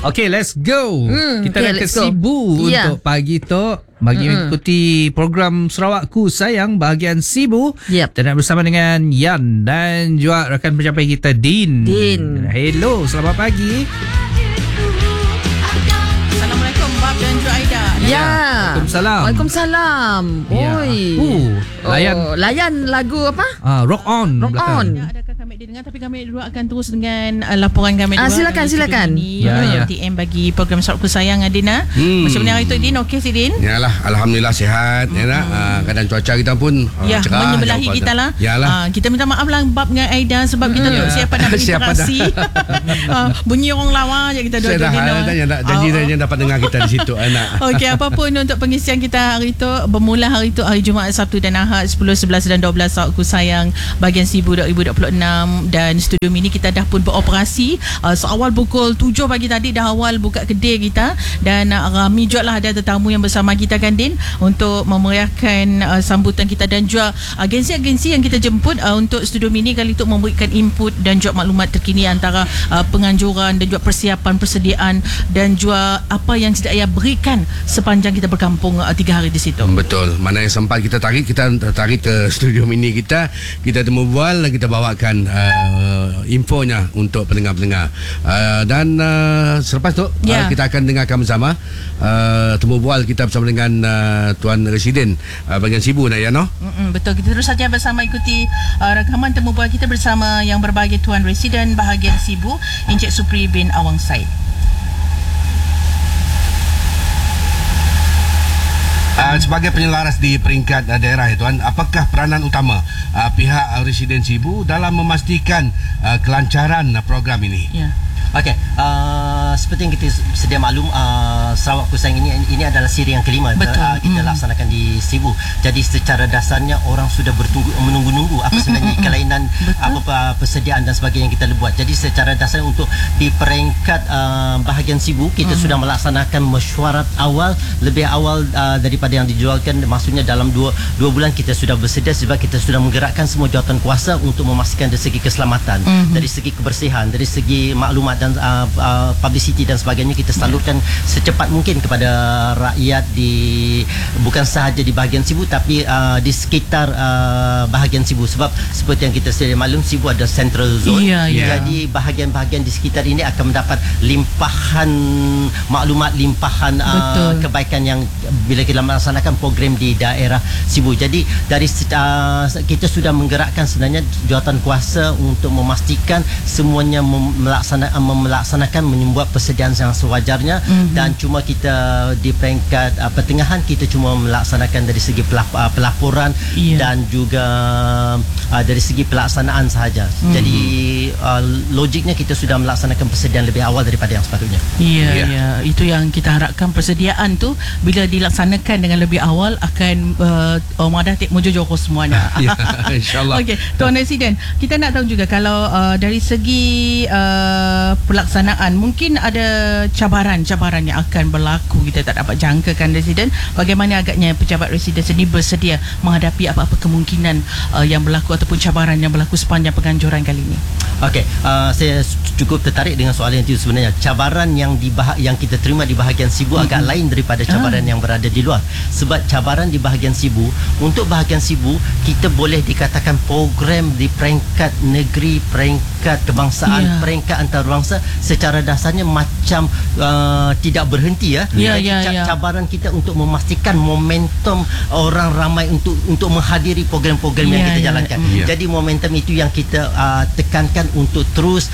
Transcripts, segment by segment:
Okay, let's go. Kita dah ke let's go. Sibu untuk pagi tu. Bagi mengikuti program Sarawakku Sayang bahagian Sibu. Kita nak bersama dengan Yan dan juga rakan pencapai kita Din. Hello, selamat pagi. Assalamualaikum Bab dan juga Aida. Waalaikumsalam. Waalaikumsalam. Oi. Layan lagu apa? Rock On. Rock On. Adakah kami dengar, tapi kami dua akan terus dengan laporan kami dua. Silakan. TM bagi program Sarawakku Sayang Adina. Macam mana hari tu Din? Okey si Din? Yalah, alhamdulillah sihat. Kadang cuaca kita pun cerah. Menyebelahi kita lah. Kita minta maaf lah Bab dengan Aida sebab kita duduk siapa nak berinteraksi. Bunyi orang lawa je kita duduk. Saya dah janji dia dapat dengar kita di situ anak. Okey, apapun untuk pengisian kita hari tu, bermula hari tu hari Jumaat, Sabtu dan Ahad 10, 11 dan 12 Sarawakku Sayang bahagian Sibu 2026, dan studio mini kita dah pun beroperasi seawal pukul 7 pagi tadi dah awal buka kedai kita, dan ramai juga lah ada tetamu yang bersama kita kan Din untuk memeriahkan sambutan kita, dan juga agensi-agensi yang kita jemput untuk studio mini kali itu memberikan input dan juga maklumat terkini antara penganjuran dan juga persiapan persediaan dan juga apa yang tidak payah berikan sepanjang kita berkampung 3 hari di situ. Betul. Mana yang sempat kita tarik ke studio mini kita temu bual, kita bawakan infonya untuk pendengar-pendengar. Dan selepas tu kita akan dengarkan bersama temu bual kita bersama dengan Tuan Residen bahagian Sibu nak ya no? Betul. Kita terus saja bersama ikuti rakaman temu bual kita bersama yang berbahagia Tuan Residen bahagian Sibu, Encik Supri bin Awang Said. Sebagai penyelaras di peringkat daerah ya Tuan, apakah peranan utama pihak Residen Sibu dalam memastikan kelancaran program ini? Okey, seperti yang kita sedia maklum, Sarawakku Sayang ini adalah siri yang kelima kita laksanakan di Sibu. Jadi secara dasarnya orang sudah menunggu-nunggu apa sebenarnya kelainan apa persediaan dan sebagainya yang kita buat. Jadi secara dasar untuk di peringkat bahagian Sibu kita sudah melaksanakan mesyuarat awal lebih awal daripada yang dijualkan, maksudnya dalam 2 bulan kita sudah bersedia sebab kita sudah menggerakkan semua jawatan kuasa untuk memastikan dari segi keselamatan, dari segi kebersihan, dari segi maklumat dan publicity dan sebagainya kita salurkan secepat mungkin kepada rakyat bukan sahaja di bahagian Sibu tapi di sekitar bahagian Sibu, sebab seperti yang kita sedia maklum Sibu ada central zone. Jadi bahagian-bahagian di sekitar ini akan mendapat limpahan maklumat, limpahan kebaikan yang bila kita melaksanakan program di daerah Sibu. Jadi dari kita sudah menggerakkan sebenarnya jawatan kuasa untuk memastikan semuanya melaksanakan membuat persediaan yang sewajarnya, dan cuma kita di peringkat pertengahan kita cuma melaksanakan dari segi pelaporan dan juga dari segi pelaksanaan sahaja. Jadi logiknya kita sudah melaksanakan persediaan lebih awal daripada yang sepatutnya. Itu yang kita harapkan, persediaan tu bila dilaksanakan dengan lebih awal akan madatik mujur semuanya. InsyaAllah. Okey, Tuan Residen, kita nak tahu juga kalau dari segi pelaksanaan mungkin ada cabaran-cabaran yang akan berlaku, kita tak dapat jangkakan Residen. Bagaimana agaknya pejabat Residen sendiri bersedia menghadapi apa-apa kemungkinan yang berlaku ataupun cabaran yang berlaku sepanjang penganjuran kali ini? Okey, saya cukup tertarik dengan soalan itu. Sebenarnya cabaran yang kita terima di bahagian Sibu agak lain daripada cabaran yang berada di luar. Sebab cabaran di bahagian Sibu, untuk bahagian Sibu kita boleh dikatakan program di peringkat negeri, peringkat kebangsaan, peringkat antarabangsa secara dasarnya macam tidak berhenti ya. Cabaran kita untuk memastikan momentum orang ramai untuk menghadiri program-program yang kita jalankan. Jadi momentum itu yang kita tekankan untuk terus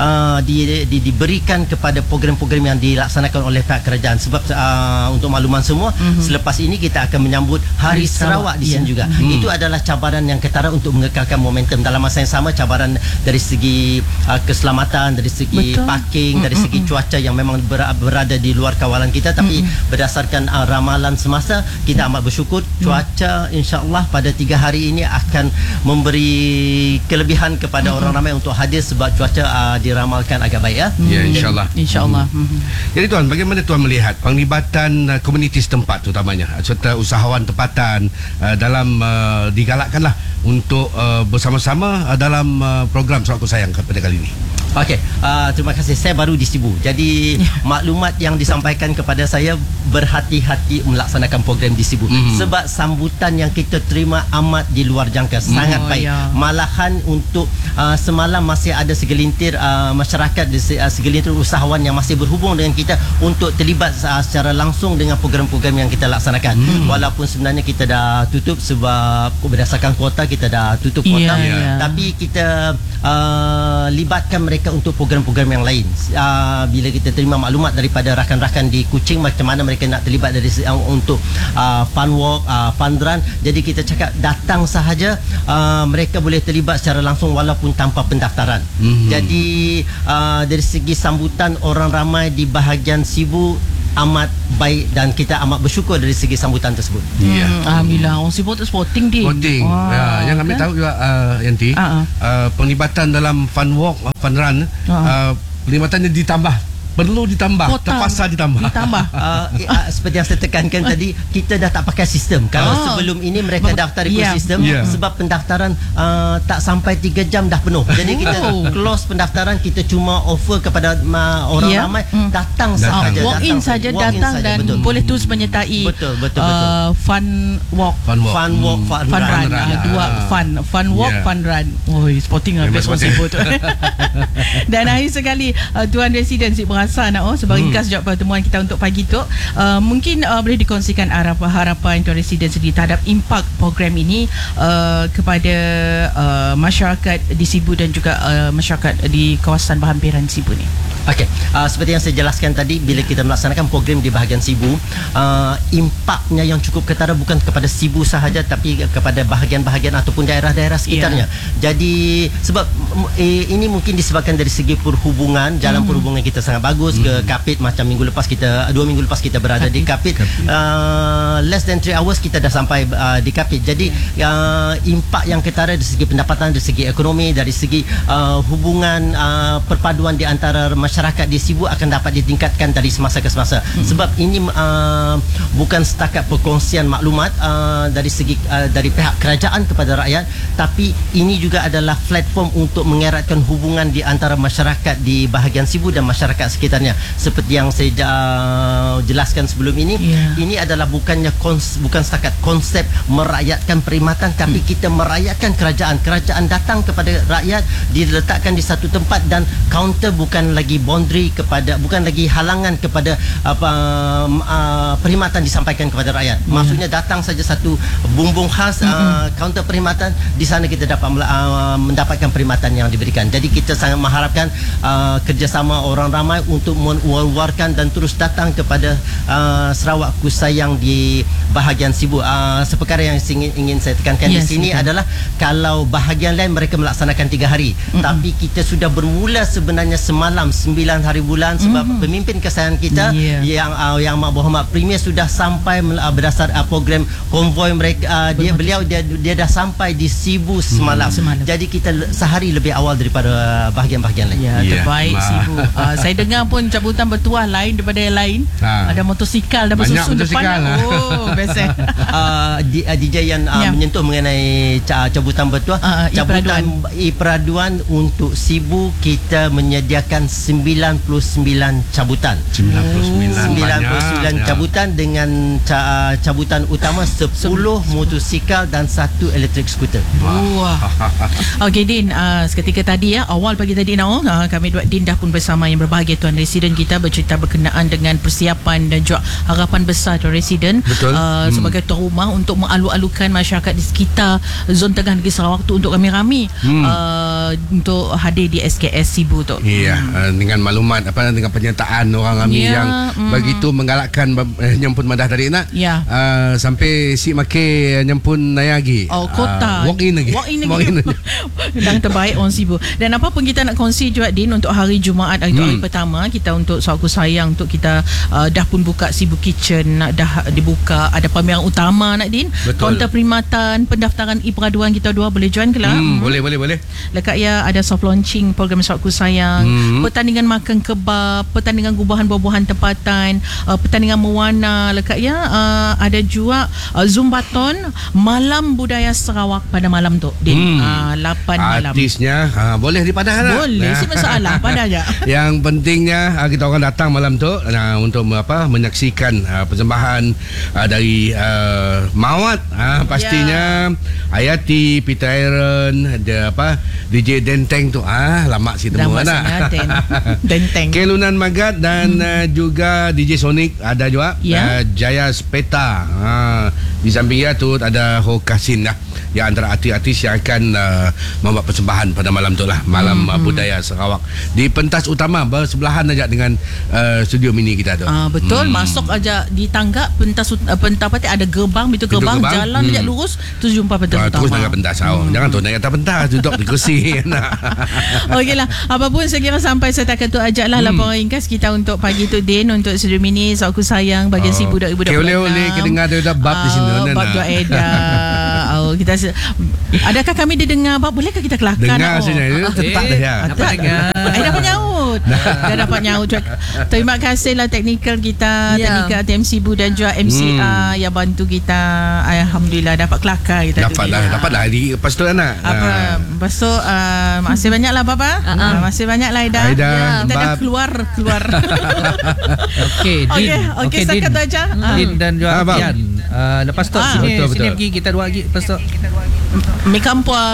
diberikan kepada program-program yang dilaksanakan oleh pihak kerajaan. Sebab untuk makluman semua, selepas ini kita akan menyambut Hari Sarawak di sini juga. Itu adalah cabaran yang ketara untuk mengekalkan momentum. Dalam masa yang sama, cabaran dari segi keselamatan, dari segi parking, dari segi cuaca yang memang berada di luar kawalan kita, tapi berdasarkan ramalan semasa, kita amat bersyukur cuaca insya-Allah pada 3 hari ini akan memberi kelebihan kepada orang ramai untuk hadir sebab cuaca diramalkan agak baik ya. Ya, insya-Allah. Insya-Allah. Jadi Tuan, bagaimana Tuan melihat penglibatan komuniti setempat terutamanya serta usahawan tempatan dalam digalakkanlah untuk bersama-sama dalam program Sarawak Ku Sayang pada kali ini. Okey, terima kasih. Saya baru di Sibu. Jadi maklumat yang disampaikan kepada saya, berhati-hati melaksanakan program di Sibu. Sebab sambutan yang kita terima amat di luar jangka, sangat baik. Malahan untuk semalam masih ada segelintir masyarakat, segelintir usahawan yang masih berhubung dengan kita untuk terlibat secara langsung dengan program-program yang kita laksanakan. Walaupun sebenarnya kita dah tutup sebab berdasarkan kuota, kita dah tutup kuota. Tapi kita libatkan mereka untuk program-program yang lain. Bila kita terima maklumat daripada rakan-rakan di Kuching macam mana mereka nak terlibat dari untuk fun walk, fun run, jadi kita cakap datang sahaja, mereka boleh terlibat secara langsung walaupun tanpa pendaftaran. Jadi dari segi sambutan orang ramai di bahagian Sibu amat baik dan kita amat bersyukur dari segi sambutan tersebut. Alhamdulillah, orang Sibu tu sporting dia. Sporting. Yang kami tahu juga Yanti, penglibatan dalam fun walk, fun run, penglibatannya perlu ditambah, terpaksa ditambah. Seperti yang saya tekankan tadi, kita dah tak pakai sistem. Kalau sebelum ini mereka daftar ikut sistem, sebab pendaftaran tak sampai 3 jam dah penuh. Jadi kita close pendaftaran, kita cuma offer kepada orang ramai datang sahaja. Walk in saja, datang dan boleh terus menyertai fun walk, fun run. Fun walk, fun run. Sporting best on Sibu tu. Dan akhir sekali, Tuan Residen berasa sebagai ringkas jawab pertemuan kita untuk pagi tu, mungkin boleh dikongsikan harapan Tuan Residen sendiri terhadap impak program ini kepada masyarakat di Sibu dan juga masyarakat di kawasan berhampiran Sibu ni. Okey, seperti yang saya jelaskan tadi, bila kita melaksanakan program di bahagian Sibu, impaknya yang cukup ketara bukan kepada Sibu sahaja, tapi kepada bahagian-bahagian ataupun daerah-daerah sekitarnya. Jadi sebab ini mungkin disebabkan dari segi perhubungan, jalan perhubungan kita sangat bagus. Ke Kapit macam 2 minggu lepas kita berada di Kapit, less than 3 hours kita dah sampai di Kapit. Jadi impak yang ketara dari segi pendapatan, dari segi ekonomi, dari segi hubungan perpaduan di antara masyarakat di Sibu akan dapat ditingkatkan dari semasa ke semasa. Sebab ini bukan setakat perkongsian maklumat dari segi dari pihak kerajaan kepada rakyat, tapi ini juga adalah platform untuk mengeratkan hubungan di antara masyarakat di bahagian Sibu dan masyarakat sekitarnya. Seperti yang saya jelaskan sebelum ini, ini adalah bukan setakat konsep merakyatkan perkhidmatan, tapi kita merakyatkan kerajaan. Kerajaan datang kepada rakyat, diletakkan di satu tempat, dan kaunter bukan lagi boundary bukan lagi halangan kepada perkhidmatan disampaikan kepada rakyat. Maksudnya datang saja satu bumbung khas, kaunter perkhidmatan, di sana kita dapat mendapatkan perkhidmatan yang diberikan. Jadi kita sangat mengharapkan kerjasama orang ramai untuk mewawarkan dan terus datang kepada Sarawak Ku Sayang di bahagian Sibu. Seperkara yang ingin saya tekankan di sini adalah, kalau bahagian lain mereka melaksanakan 3 hari, tapi kita sudah bermula sebenarnya semalam 9 hari bulan, sebab pemimpin kesayangan kita yang Amat Berhormat Premier sudah sampai berdasar program konvoi mereka, dia dah sampai di Sibu semalam. Jadi kita sehari lebih awal daripada bahagian-bahagian lain. Terbaik Sibu. Saya dengar pun cabutan bertuah lain daripada yang lain. Ada motosikal dah bersusun depan. Best. DJ yang menyentuh mengenai cabutan bertuah, cabutan peraduan untuk Sibu, kita menyediakan 99 cabutan. 99 cabutan dengan cabutan utama 10 motosikal dan 1 elektrik skuter. Okey Din, seketika tadi awal pagi tadi kami Din dah pun bersama yang berbahagia Tuan Residen kita bercerita berkenaan dengan persiapan dan juga harapan besar Tuan Residen sebagai tuan rumah untuk mengalu-alukan masyarakat di sekitar zon tengah negeri Sarawak tu untuk ramai-ramai untuk hadir di SKS Sibu tu. Dengan maklumat dengan penyertaan orang ramai yang begitu menggalakkan nyempun madah tadi nak sampai si make nyempun nayagi kota walk in lagi dan terbaik orang Sibu. Dan apa pun kita nak kongsi juga Din, untuk hari Jumaat hari pertama kita untuk Sarawak Ku Sayang, untuk kita dah pun buka Sibu Kitchen, dah dibuka, ada pameran utama nak Din, kaunter perkhidmatan, pendaftaran peraduan kita dua boleh join ke lah. Boleh lekat ada soft launching program Sarawak Ku Sayang, pertandingan pertandingan makan kebab, pertandingan gubahan buah-buahan tempatan, pertandingan mewarna lekat ya. Ada juga Zumbaton Malam Budaya Sarawak pada malam tu Din. 8 malam. Artisnya boleh dipadah tak? Boleh, si masalah padah je. Yang pentingnya kita orang datang malam tu untuk menyaksikan persembahan dari Mawat pastinya Hayati, Peter Aaron, ada DJ Denteng tu lama si temu nak. Denteng. Kelunan Magat dan juga DJ Sonic ada juga. Jaya Speta. Di samping tu ada Ho Kasin lah. Yang antara artis-artis yang akan membuat persembahan pada malam tu lah, Malam Budaya Sarawak di pentas utama bersebelahan aja dengan studio mini kita tu. Betul, masuk aja di tangga pentas ada gerbang, itu gerbang jalan aja lurus terus jumpa pentas utama. Terus naik pentas. Jangan tu naik atas pentas, duduk di kursi. Okeylah, apapun saya kira sampai setakat tu ajalah laporan ringkas kita untuk pagi tu Din, untuk studio mini Sarawak Ku Sayang bahagian si budak-budak. Boleh kedengar tu dah bab di sini. Bab dua Eda. Kita adakah kami didengar bab, bolehkah kita kelakar? Dengar sini. Tak dah ya. Dapat nyaut. Dah dapat nyaut. Terima kasihlah teknikal kita, teknikal TMC Bu dan juga MCR yang bantu kita. Alhamdulillah dapat kelakar kita. Dapatlah lepas tu anak. Lepas tu masih banyaklah Baba. Masih banyaklah Aida. Kita dah keluar. Okey, setakat tu aja. Din dan juga Yan. Lepas tu sini pergi kita dua lagi. Lepas tu Mi Kampua